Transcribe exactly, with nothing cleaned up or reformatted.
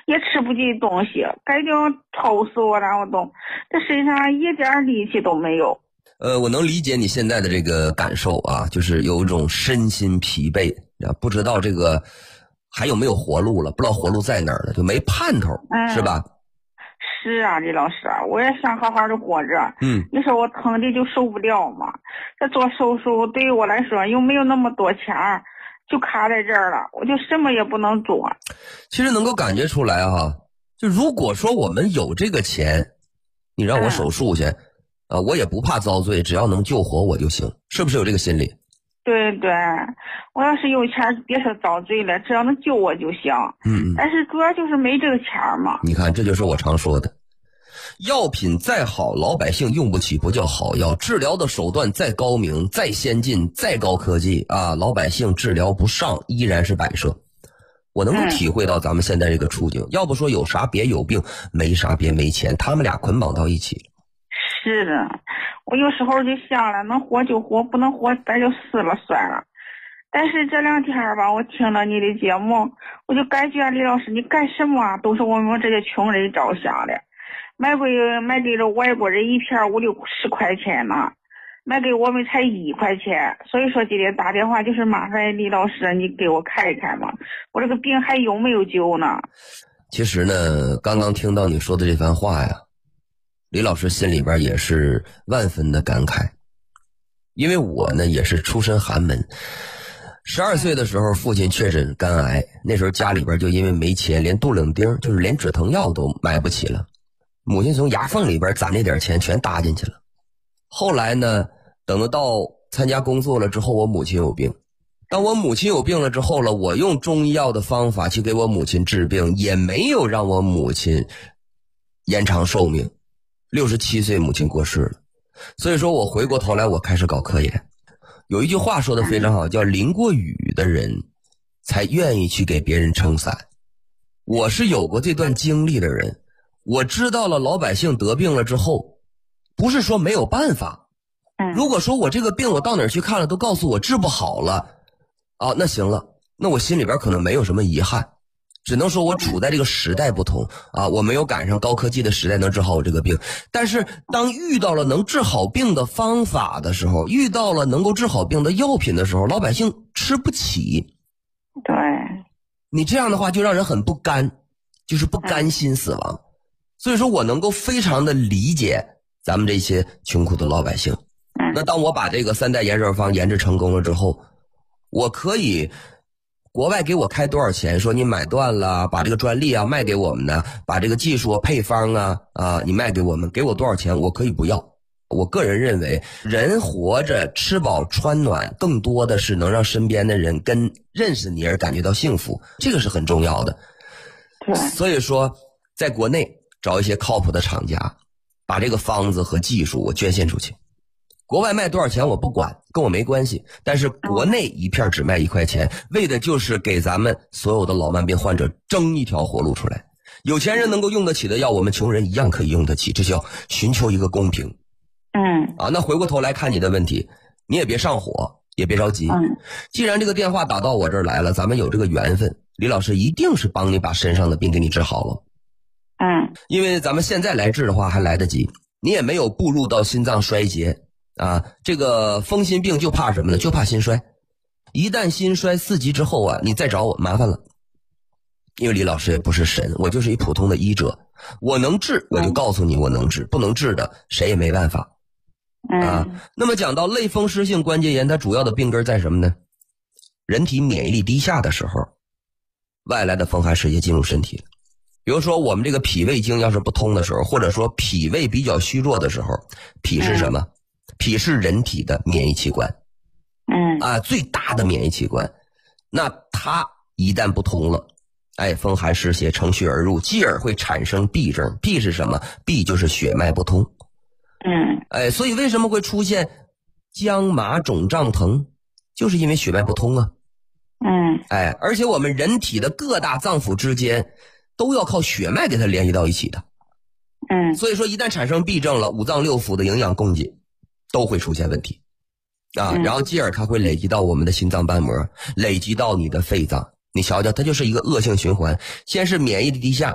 也吃不进东西，感觉抽死我然后都，这身上一点力气都没有。 呃，我能理解你现在的这个感受啊，就是有一种身心疲惫，不知道这个还有没有活路了，不知道活路在哪儿了，就没盼头，嗯、是吧？ 是啊，李老师，我也想好好的活着。 嗯， 你说我疼的就受不了嘛，这做手术对于我来说又没有那么多钱，就卡在这儿了，我就什么也不能做。 其实能够感觉出来哈、啊，就如果说我们有这个钱，你让我手术去，嗯、啊，我也不怕遭罪，只要能救活我就行，是不是有这个心理？ 对对，我要是有钱，别说遭罪了，只要能救我就行。 嗯， 但是主要就是没这个钱嘛。 你看，这就是我常说的，药品再好，老百姓用不起不叫好药；治疗的手段再高明、再先进、再高科技啊，老百姓治疗不上，依然是摆设。我能够体会到咱们现在这个处境，嗯、要不说有啥别有病，没啥别没钱，他们俩捆绑到一起。 是的，我有时候就想了，能活就活，不能活咱就死了算了。但是这两天吧，我听了你的节目，我就感觉李老师你干什么都是我们这些穷人着想的。卖给卖给了外国人一片五六十块钱呢，卖给我们才一块钱。所以说今天打电话就是麻烦李老师你给我看一看嘛，我这个病还有没有救呢？ 其实呢，刚刚听到你说的这番话呀，李老师心里边也是万分的感慨，因为我呢也是出身寒门，十二岁的时候父亲确诊肝癌，那时候家里边就因为没钱，连杜冷丁就是连止疼药都买不起了，母亲从牙缝里边攒那点钱全搭进去了。后来呢，等到到参加工作了之后，我母亲有病，当我母亲有病了之后了，我用中医药的方法去给我母亲治病，也没有让我母亲延长寿命。六十七岁母亲过世了，所以说我回过头来我开始搞科研。有一句话说的非常好，叫淋过雨的人才愿意去给别人撑伞。我是有过这段经历的人，我知道了老百姓得病了之后，不是说没有办法。如果说我这个病我到哪儿去看了都告诉我治不好了，啊，那行了，那我心里边可能没有什么遗憾。只能说我处在这个时代不同啊，我没有赶上高科技的时代能治好我这个病。但是当遇到了能治好病的方法的时候，遇到了能够治好病的药品的时候，老百姓吃不起。 对， 你这样的话就让人很不甘，就是不甘心死亡。所以说我能够非常的理解咱们这些穷苦的老百姓。那当我把这个三代延寿方研制成功了之后，我可以国外给我开多少钱，说你买断了，把这个专利啊卖给我们呢，把这个技术配方啊啊你卖给我们，给我多少钱我可以不要。我个人认为人活着吃饱穿暖更多的是能让身边的人跟认识你而感觉到幸福，这个是很重要的。所以说在国内找一些靠谱的厂家，把这个方子和技术我捐献出去，国外卖多少钱我不管，跟我没关系，但是国内一片只卖一块钱，为的就是给咱们所有的老慢病患者争一条活路出来。有钱人能够用得起的药，我们穷人一样可以用得起，这叫寻求一个公平。 嗯， 啊，那回过头来看你的问题，你也别上火，也别着急。 嗯， 既然这个电话打到我这儿来了，咱们有这个缘分，李老师一定是帮你把身上的病给你治好了。 嗯， 因为咱们现在来治的话还来得及，你也没有步入到心脏衰竭。啊，这个风心病就怕什么呢？就怕心衰。一旦心衰四级之后啊，你再找我麻烦了。因为李老师也不是神，我就是一普通的医者，我能治我就告诉你我能治，不能治的谁也没办法。啊，那么讲到类风湿性关节炎，它主要的病根在什么呢？人体免疫力低下的时候，外来的风寒湿邪进入身体了。比如说我们这个脾胃经要是不通的时候，或者说脾胃比较虚弱的时候，脾是什么？脾是人体的免疫器官， 嗯啊，最大的免疫器官。那它一旦不通了，哎，风寒湿邪乘虚而入，继而会产生痹症。痹是什么？痹就是血脉不通。 嗯， 哎，所以为什么会出现僵麻肿胀疼？就是因为血脉不通啊。 嗯， 哎，而且我们人体的各大脏腑之间都要靠血脉给它联系到一起的。 嗯， 所以说一旦产生痹症了，五脏六腑的营养供给都会出现问题啊，然后继而它会累积到我们的心脏瓣膜，累积到你的肺脏，你瞧瞧，它就是一个恶性循环。先是免疫力低下，